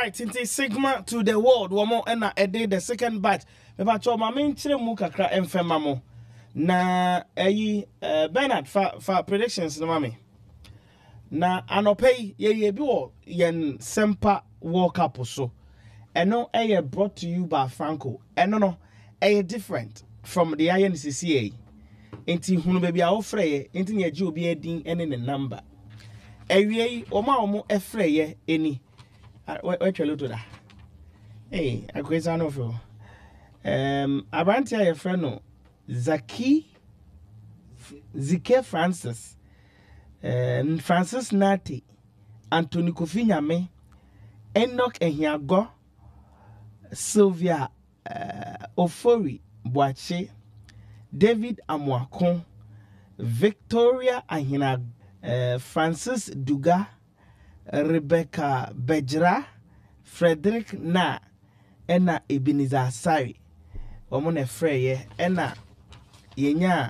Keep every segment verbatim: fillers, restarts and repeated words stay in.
right, into Sigma to the world. One more and a day the second batch. Me ba cho ma me nchire mu kakra emfema mo. Na eyi uh, Bernard for for predictions no mami. Na anopei ye ye bi wo yen Sempa World Cup so. Eno eye brought to you by Franco. Eno no eye different from the I N C C A. Enti hunu baby a ofreye enti ne agi obi adin ene ne number. Ewie oma omo efreye eni. We twelo to da. Eh, akwesa no fo. Um Abanti a ye friend no Zaki Zike Francis. Um Francis Nati, Anthony Kofi Nyame, Enoch Ehiago, Sylvia uh, Ofori Boache, David Amwakon, Victoria Ahina, uh, Francis Duga, Rebecca Bejra, Frederick Na, Ena Ebenezer Sari, Omone Freye, Ena Yenya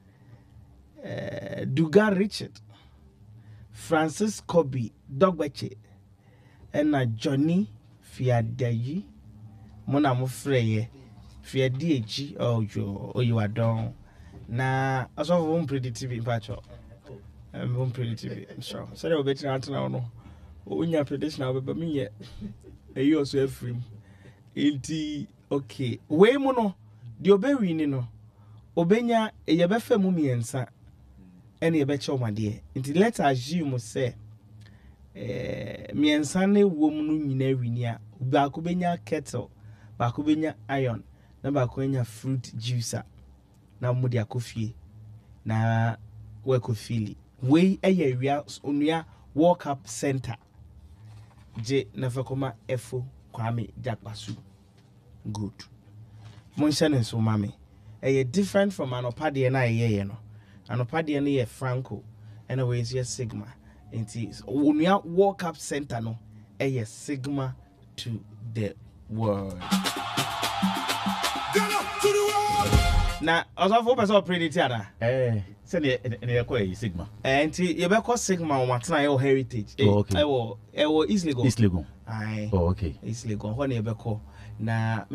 uh, Duga Richard, Francis Kobe Dogbeche, Ena Johnny Fiadayi, Mona Mufreye, Fiadiaji, oh, you, oh, you are done. Na, I saw one pretty T V patch up. Um, one pretty T V, sure. So they will be trying to know. When your prediction, I'll be me yet. You also have free. Inti, okay. Way mono, the obey no. Obenya, a yabefe mummy and sa. Any a betcha, my dear. Inti let us assume, say, eh, me and Sunday woman in every near. Bakubenya kettle, Bakubenya iron, Nabakonya fruit juicer. Na mudia coffee. Na weko fili. We a year unia Walk Up Center. J Nafakoma Efo Kwame Jakbasu. Good. Monshan and so mami. A different from Anopadi and I ye no. Anopadi and ye Franco. And always yes Sigma. And it's unia Walk Up Center no. A Sigma to the world. Na osofo person pretty tiara eh say ne e Sigma eh nti ye be call Sigma o matena your heritage eh e wo e wo East Legon East Legon ai oh okay East Legon ho na ye be call na